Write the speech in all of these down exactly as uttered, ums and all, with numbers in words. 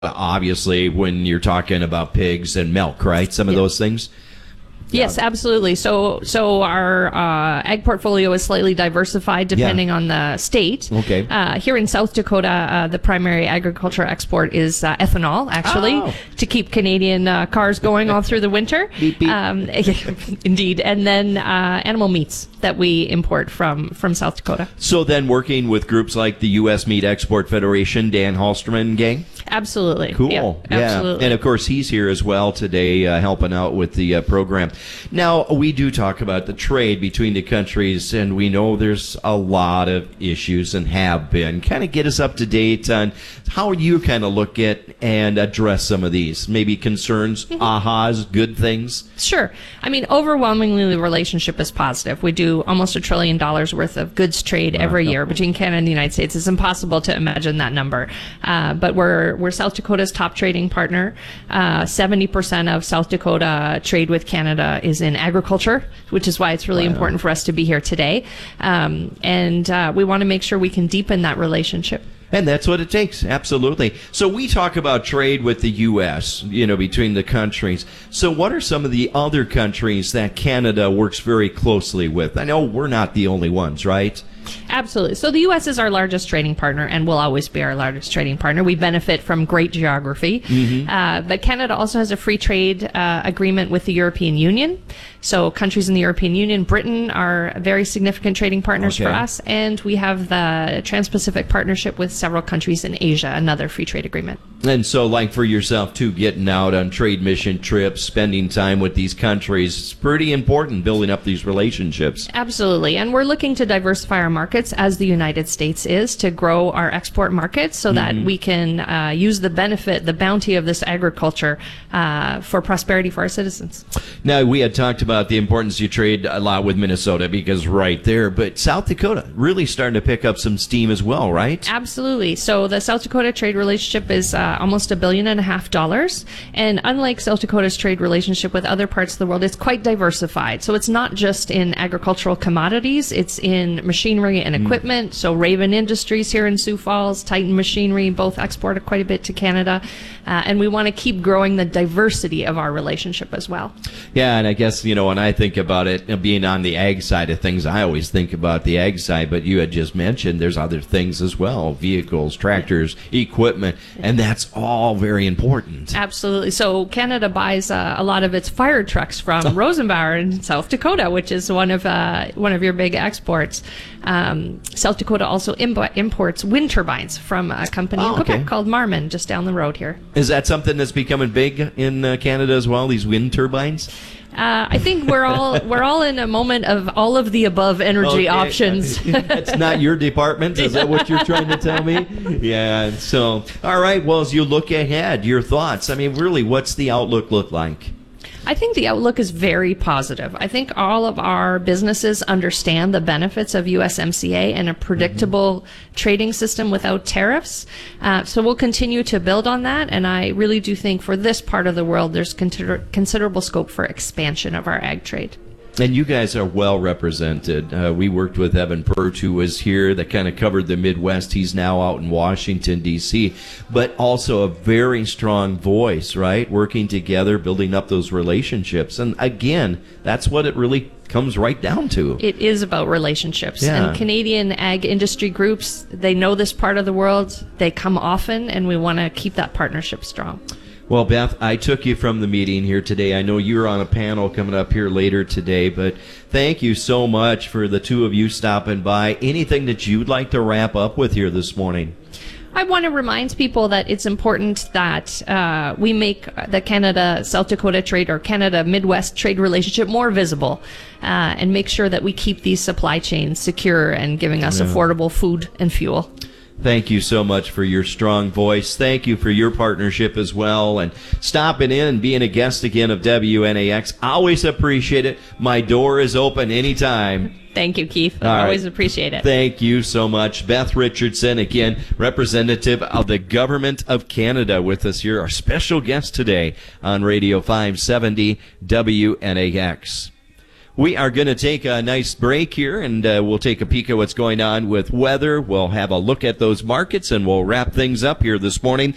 obviously, when you're talking about pigs and milk, right? Some of Yeah. those things. Yes, absolutely. So, so our uh, ag portfolio is slightly diversified depending Yeah. on the state. Okay. Uh, here in South Dakota, uh, the primary agriculture export is uh, ethanol, actually, Oh. to keep Canadian uh, cars going all through the winter. Beep, beep. Um, indeed, and then uh, animal meats that we import from from South Dakota. So then, working with groups like the U S Meat Export Federation, Dan Halsterman gang. Absolutely. Cool. Yeah, absolutely. And of course, he's here as well today, uh, helping out with the uh, program. Now, we do talk about the trade between the countries, and we know there's a lot of issues and have been. Kind of get us up to date on how you kind of look at and address some of these, maybe concerns, Mm-hmm. ahas, good things. Sure. I mean, overwhelmingly, the relationship is positive. We do almost a trillion dollars worth of goods trade every year between Canada and the United States. It's impossible to imagine that number. Uh, but we're we're South Dakota's top trading partner. Uh, seventy percent of South Dakota trade with Canada is in agriculture, which is why it's really Wow. important for us to be here today. Um, and uh, we want to make sure we can deepen that relationship. And that's what it takes, absolutely. So we talk about trade with the U S, you know, between the countries. So what are some of the other countries that Canada works very closely with? I know we're not the only ones, right? Absolutely. So the U S is our largest trading partner and will always be our largest trading partner. We benefit from great geography. Uh, but Canada also has a free trade uh, agreement with the European Union. So countries in the European Union, Britain, are very significant trading partners for Okay. us. And we have the Trans-Pacific Partnership with several countries in Asia, another free trade agreement. And so, like for yourself, too, getting out on trade mission trips, spending time with these countries, it's pretty important building up these relationships. Absolutely. And we're looking to diversify our markets, as the United States is, to grow our export markets so that we can uh, use the benefit, the bounty of this agriculture uh, for prosperity for our citizens. Now, we had talked about the importance you trade a lot with Minnesota because right there, but South Dakota really starting to pick up some steam as well, right? Absolutely. So the South Dakota trade relationship is uh, almost a billion and a half dollars. And unlike South Dakota's trade relationship with other parts of the world, it's quite diversified. So it's not just in agricultural commodities, it's in machinery and equipment. So Raven Industries here in Sioux Falls, Titan Machinery, both export quite a bit to Canada. Uh, and we want to keep growing the diversity of our relationship as well. Yeah, and I guess, you know, when I think about it, you know, being on the ag side of things, I always think about the ag side, but you had just mentioned there's other things as well, vehicles, tractors, equipment, and that's all very important. Absolutely. So Canada buys uh, a lot of its fire trucks from Rosenbauer in South Dakota, which is one of uh, one of your big exports. Um, South Dakota also imp- imports wind turbines from a company Oh, in Quebec okay. called Marmon, just down the road here. Is that something that's becoming big in uh, Canada as well, these wind turbines? Uh, I think we're all we're all in a moment of all of the above energy Okay. options. That's not your department? Is that what you're trying to tell me? Yeah, so, all right, well, as you look ahead, your thoughts. I mean, really, what's the outlook look like? I think the outlook is very positive. I think all of our businesses understand the benefits of U S M C A and a predictable trading system without tariffs. Uh, so we'll continue to build on that. And I really do think for this part of the world, there's consider- considerable scope for expansion of our ag trade. And you guys are well represented. Uh, we worked with Evan Pert, who was here, that kind of covered the Midwest. He's now out in Washington, D C, but also a very strong voice, right? Working together, building up those relationships. And again, that's what it really comes right down to. It is about relationships. Yeah. And Canadian ag industry groups, they know this part of the world. They come often, and we want to keep that partnership strong. Well, Beth, I took you from the meeting here today. I know you're on a panel coming up here later today, but thank you so much for the two of you stopping by. Anything that you'd like to wrap up with here this morning? I want to remind people that it's important that uh, we make the Canada-South Dakota trade or Canada-Midwest trade relationship more visible uh, and make sure that we keep these supply chains secure and giving us Yeah. affordable food and fuel. Thank you so much for your strong voice. Thank you for your partnership as well. And stopping in and being a guest again of W N A X. Always appreciate it. My door is open anytime. Thank you, Keith. All I right. always appreciate it. Thank you so much. Beth Richardson, again, representative of the Government of Canada with us here, our special guest today on Radio five seventy W N A X. We are going to take a nice break here, and uh, we'll take a peek at what's going on with weather. We'll have a look at those markets, and we'll wrap things up here this morning.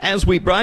As we brought